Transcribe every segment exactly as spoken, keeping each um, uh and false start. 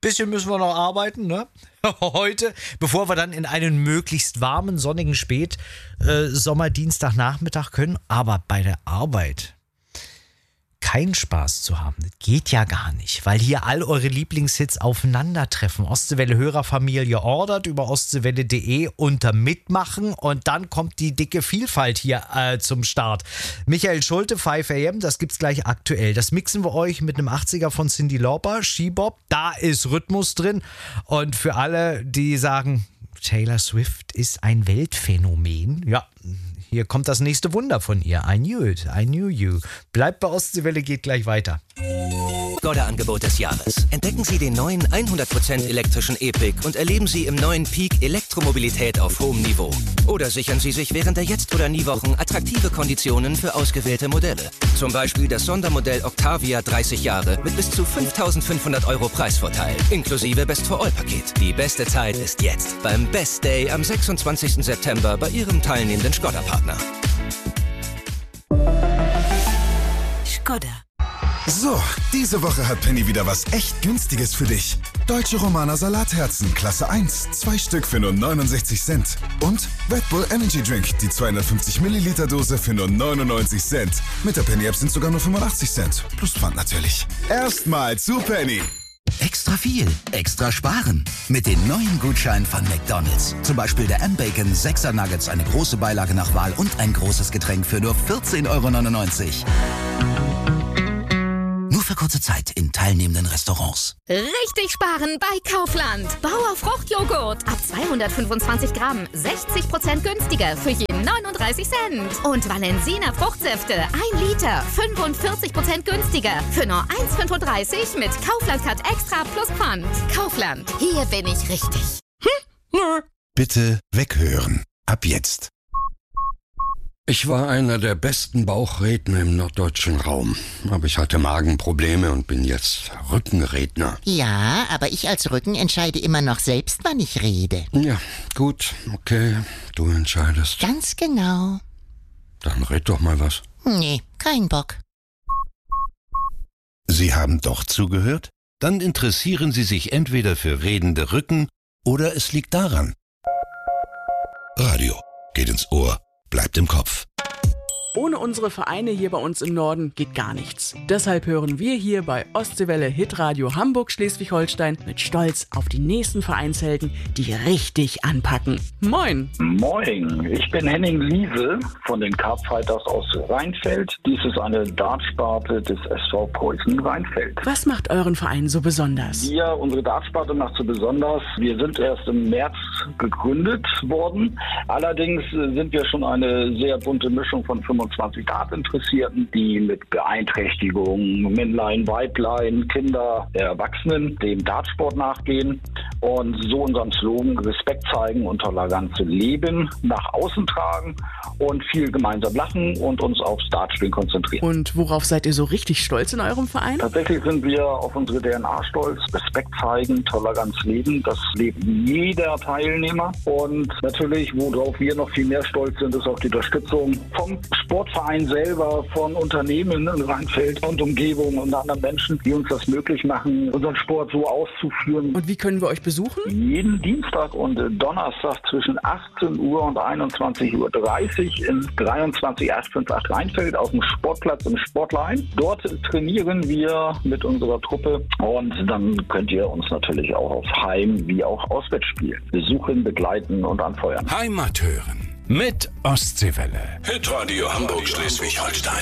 bisschen müssen wir noch arbeiten, ne? Heute, bevor wir dann in einen möglichst warmen, sonnigen Spät-Sommerdienstagnachmittag können. Aber bei der Arbeit keinen Spaß zu haben, das geht ja gar nicht, weil hier all eure Lieblingshits aufeinandertreffen. Ostseewelle Hörerfamilie ordert über ostseewelle punkt de unter Mitmachen und dann kommt die dicke Vielfalt hier äh, zum Start. Michael Schulte, five a m, das gibt's gleich aktuell. Das mixen wir euch mit einem achtziger von Cyndi Lauper, She-Bop, da ist Rhythmus drin und für alle, die sagen, Taylor Swift ist ein Weltphänomen, ja, hier kommt das nächste Wunder von ihr. I knew it, I knew you. Bleibt bei Ostseewelle, geht gleich weiter. Skoda-Angebot des Jahres. Entdecken Sie den neuen hundert Prozent elektrischen E-Pick und erleben Sie im neuen Peak Elektromobilität auf hohem Niveau. Oder sichern Sie sich während der Jetzt- oder Nie-Wochen attraktive Konditionen für ausgewählte Modelle. Zum Beispiel das Sondermodell Octavia dreißig Jahre mit bis zu fünftausendfünfhundert Euro Preisvorteil, inklusive Best-for-All-Paket. Die beste Zeit ist jetzt beim Best Day am sechsundzwanzigsten September bei Ihrem teilnehmenden Skoda-Partner. Skoda. So, diese Woche hat Penny wieder was echt Günstiges für dich. Deutsche Romaner Salatherzen, Klasse eins, zwei Stück für nur neunundsechzig Cent. Und Red Bull Energy Drink, die zweihundertfünfzig Milliliter Dose für nur neunundneunzig Cent. Mit der Penny App sind sogar nur fünfundachtzig Cent. Plus Pfand natürlich. Erstmal zu Penny. Extra viel, extra sparen. Mit den neuen Gutscheinen von McDonald's. Zum Beispiel der M-Bacon sechser Nuggets, eine große Beilage nach Wahl und ein großes Getränk für nur vierzehn Euro neunundneunzig. Nur für kurze Zeit in teilnehmenden Restaurants. Richtig sparen bei Kaufland. Bauer Fruchtjoghurt ab zweihundertfünfundzwanzig Gramm, sechzig Prozent günstiger für jeden neununddreißig Cent. Und Valensina Fruchtsäfte, ein Liter, fünfundvierzig Prozent günstiger für nur eins Komma fünfunddreißig mit Kaufland Card Extra plus Pfand. Kaufland, hier bin ich richtig. Hm? Nö. Bitte weghören. Ab jetzt. Ich war einer der besten Bauchredner im norddeutschen Raum. Aber ich hatte Magenprobleme und bin jetzt Rückenredner. Ja, aber ich als Rücken entscheide immer noch selbst, wann ich rede. Ja, gut, okay, du entscheidest. Ganz genau. Dann red doch mal was. Nee, kein Bock. Sie haben doch zugehört? Dann interessieren Sie sich entweder für redende Rücken oder es liegt daran. Radio geht ins Ohr. Bleibt im Kopf. Ohne unsere Vereine hier bei uns im Norden geht gar nichts. Deshalb hören wir hier bei Ostseewelle Hitradio Hamburg Schleswig-Holstein mit Stolz auf die nächsten Vereinshelden, die richtig anpacken. Moin! Moin, ich bin Henning Liese von den Carpfighters aus Rheinfeld. Dies ist eine Dartsparte des S V Preußen Rheinfeld. Was macht euren Verein so besonders? Ja, unsere Dartsparte macht so besonders. Wir sind erst im März gegründet worden. Allerdings sind wir schon eine sehr bunte Mischung von fünfundzwanzig Dartinteressierten, die mit Beeinträchtigungen, Männlein, Weiblein, Kinder, Erwachsenen dem Dartsport nachgehen und so unseren Slogan Respekt zeigen und Toleranz leben nach außen tragen und viel gemeinsam lachen und uns aufs Dartspielen konzentrieren. Und worauf seid ihr so richtig stolz in eurem Verein? Tatsächlich sind wir auf unsere D N A stolz. Respekt zeigen, Toleranz leben, das lebt jeder Teilnehmer. Und natürlich, worauf wir noch viel mehr stolz sind, ist auf die Unterstützung vom Sportverein selber, von Unternehmen in Rheinfeld und Umgebung und anderen Menschen, die uns das möglich machen, unseren Sport so auszuführen. Und wie können wir euch besuchen? Jeden Dienstag und Donnerstag zwischen achtzehn Uhr und einundzwanzig Uhr dreißig in dreiundzwanzig acht fünf acht Rheinfeld auf dem Sportplatz im Sportlein. Dort trainieren wir mit unserer Truppe und dann könnt ihr uns natürlich auch auf Heim- wie auch Auswärtsspielen besuchen, begleiten und anfeuern. Heimat hören mit Ostseewelle. Hitradio Hamburg Schleswig-Holstein.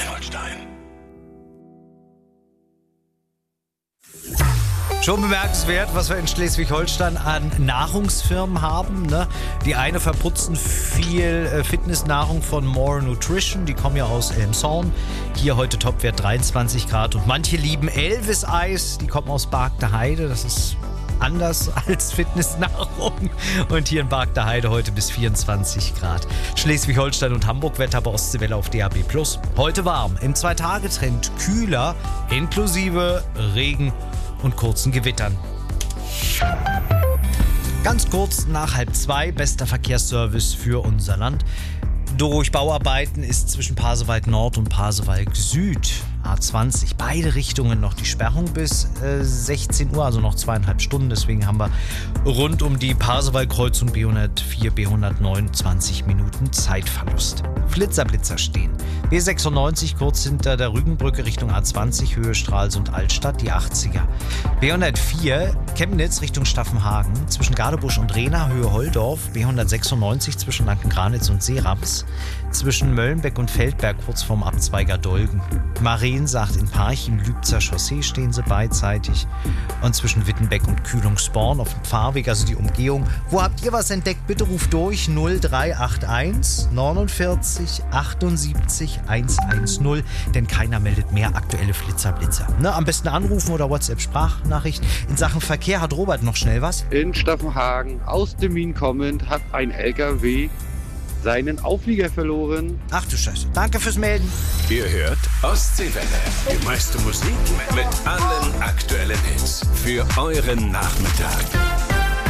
Schon bemerkenswert, was wir in Schleswig-Holstein an Nahrungsfirmen haben. Ne? Die eine verputzen viel äh, Fitnessnahrung von More Nutrition. Die kommen ja aus Elmshorn. Hier heute Topwert dreiundzwanzig Grad. Und manche lieben Elvis-Eis. Die kommen aus Bargter Heide. Das ist anders als Fitnessnahrung. Und hier in Bargter Heide heute bis vierundzwanzig Grad. Schleswig-Holstein und Hamburg Wetter bei Ostseewelle auf D A B plus. Heute warm. Im Zwei-Tage-Trend kühler, inklusive Regen und kurzen Gewittern. Ganz kurz nach halb zwei, bester Verkehrsservice für unser Land. Durch Bauarbeiten ist zwischen Pasewalk Nord und Pasewalk Süd A zwanzig. Beide Richtungen noch die Sperrung bis äh, sechzehn Uhr, also noch zweieinhalb Stunden. Deswegen haben wir rund um die Pasewalk-Kreuzung B hundertvier, B hundertneun zwanzig Minuten Zeitverlust. Flitzer-Blitzer stehen. B sechsundneunzig kurz hinter der Rügenbrücke Richtung A zwanzig, Höhe Stralsund Altstadt, die achtziger. B hundertvier Chemnitz Richtung Staffenhagen, zwischen Gardebusch und Rehna, Höhe Holdorf. B hundertsechsundneunzig zwischen Lankengranitz und Seeraps. Zwischen Möllenbeck und Feldberg kurz vorm Abzweiger Dolgen. Maren sagt, in Parchim, Lübzer Chaussee stehen sie beidseitig. Und zwischen Wittenbeck und Kühlungsborn auf dem Pfarrweg, also die Umgehung. Wo habt ihr was entdeckt? Bitte ruft durch null drei acht eins neunundvierzig achtundsiebzig hundertzehn, denn keiner meldet mehr aktuelle Flitzer-Blitzer. Ne, am besten anrufen oder WhatsApp-Sprachnachricht. In Sachen Verkehr hat Robert noch schnell was. In Staffenhagen, aus dem Wien kommend, hat ein L K W seinen Auflieger verloren. Ach du Scheiße. Danke fürs Melden. Ihr hört Ostseewelle. Die meiste Musik mit allen aktuellen Hits. Für euren Nachmittag.